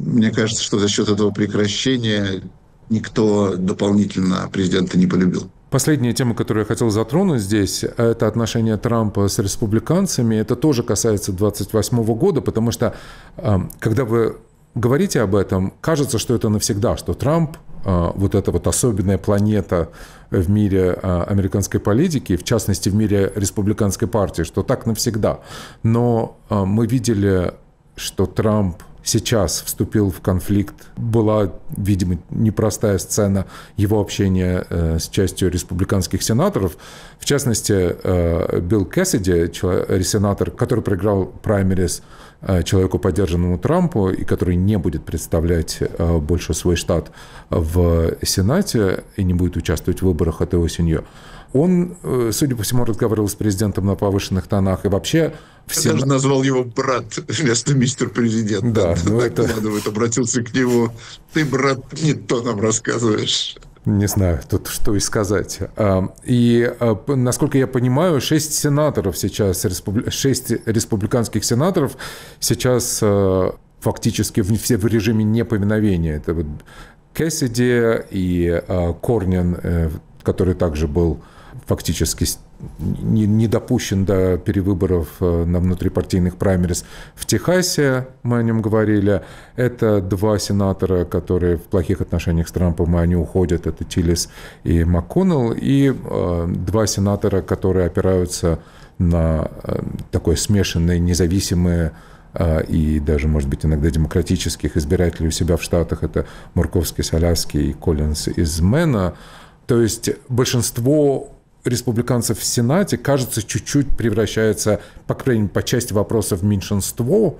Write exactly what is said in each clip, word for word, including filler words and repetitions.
мне кажется, что за счет этого прекращения никто дополнительно президента не полюбил. Последняя тема, которую я хотел затронуть здесь, это отношения Трампа с республиканцами. Это тоже касается двадцать восьмого года, потому что, когда вы говорите об этом, кажется, что это навсегда, что Трамп, вот эта вот особенная планета в мире американской политики, в частности, в мире республиканской партии, что так навсегда. Но мы видели, что Трамп сейчас вступил в конфликт. Была, видимо, непростая сцена его общения с частью республиканских сенаторов. В частности, Билл Кэссиди, сенатор, который проиграл праймерис человеку, поддержанному Трампу, и который не будет представлять больше свой штат в Сенате и не будет участвовать в выборах этой осенью. Он, судя по всему, разговаривал с президентом на повышенных тонах. И вообще... Все... Я даже назвал его брат вместо мистер президент. Да, ну это... обратился к нему. Ты, брат, не то нам рассказываешь. Не знаю, тут что и сказать. И, насколько я понимаю, шесть сенаторов сейчас, шесть республиканских сенаторов сейчас фактически все в режиме неповиновения. Это вот Кэссиди и Корнин, который также был фактически не допущен до перевыборов на внутрипартийных праймерис в Техасе, мы о нем говорили. Это два сенатора, которые в плохих отношениях с Трампом, и они уходят, это Тиллис и МакКоннелл, и э, два сенатора, которые опираются на э, такое смешанное, независимое э, и даже, может быть, иногда демократических избирателей у себя в Штатах. Это Мурковский с Аляски и Коллинз из Мэна. То есть большинство республиканцев в Сенате, кажется, чуть-чуть превращается, по крайней мере, по части вопросов в меньшинство.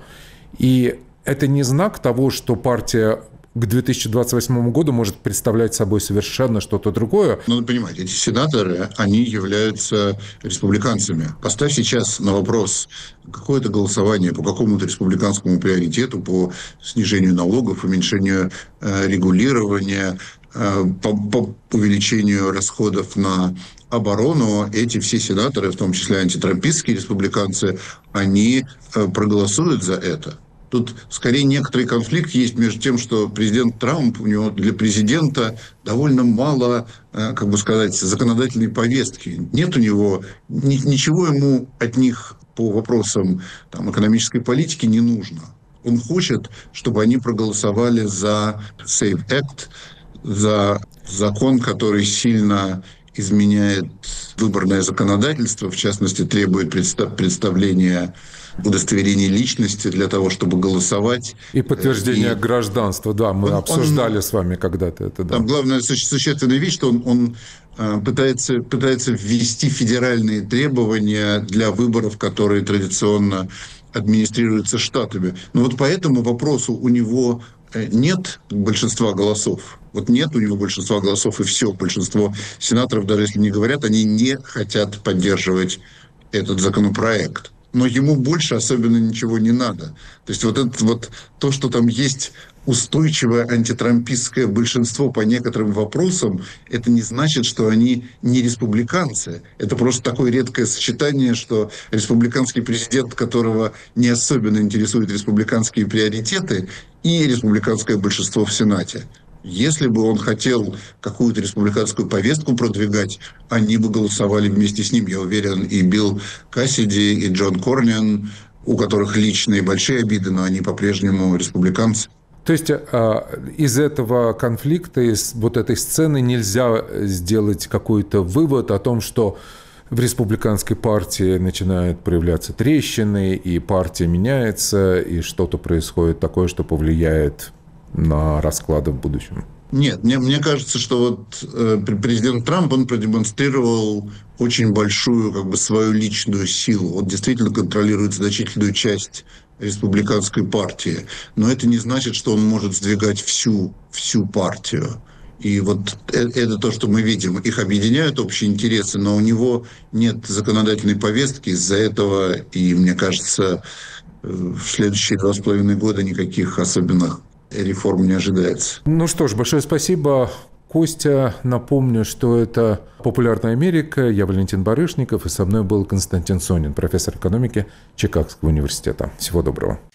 И это не знак того, что партия к две тысячи двадцать восьмому году может представлять собой совершенно что-то другое. Надо понимать, эти сенаторы, они являются республиканцами. Поставь сейчас на вопрос какое-то голосование по какому-то республиканскому приоритету, по снижению налогов, уменьшению э, регулирования, э, по, по увеличению расходов на оборону. Эти все сенаторы, в том числе антитрампистские республиканцы, они э, проголосуют за это. Тут скорее некоторый конфликт есть между тем, что президент Трамп, у него для президента довольно мало, как бы сказать, законодательной повестки. Нет у него, ни, ничего ему от них по вопросам там, экономической политики не нужно. Он хочет, чтобы они проголосовали за Safe Act, за закон, который сильно изменяет выборное законодательство, в частности, требует представления удостоверение личности для того, чтобы голосовать. И подтверждение и... гражданства, да, мы он, обсуждали он, с вами когда-то это. Да. Там главная существенная вещь, что он, он э, пытается, пытается ввести федеральные требования для выборов, которые традиционно администрируются штатами. Но вот по этому вопросу у него нет большинства голосов. Вот нет у него большинства голосов, и все. Большинство сенаторов, даже если не говорят, они не хотят поддерживать этот законопроект. Но ему больше особенно ничего не надо. То есть вот это вот то, что там есть устойчивое антитрампистское большинство по некоторым вопросам, это не значит, что они не республиканцы. Это просто такое редкое сочетание, что республиканский президент, которого не особенно интересуют республиканские приоритеты, и республиканское большинство в Сенате. Если бы он хотел какую-то республиканскую повестку продвигать, они бы голосовали вместе с ним. Я уверен, и Билл Кэссиди, и Джон Корнин, у которых личные большие обиды, но они по-прежнему республиканцы. То есть из этого конфликта, из вот этой сцены нельзя сделать какой-то вывод о том, что в республиканской партии начинают проявляться трещины, и партия меняется, и что-то происходит такое, что повлияет на расклады в будущем? Нет, мне, мне кажется, что вот э, президент Трамп, он продемонстрировал очень большую как бы свою личную силу. Он действительно контролирует значительную часть республиканской партии. Но это не значит, что он может сдвигать всю, всю партию. И вот это то, что мы видим. Их объединяют общие интересы, но у него нет законодательной повестки. Из-за этого, и мне кажется, в следующие два с половиной года никаких особенных реформ не ожидается. Ну что ж, большое спасибо, Костя. Напомню, что это «Популярная Америка». Я Валентин Барышников, и со мной был Константин Сонин, профессор экономики Чикагского университета. Всего доброго.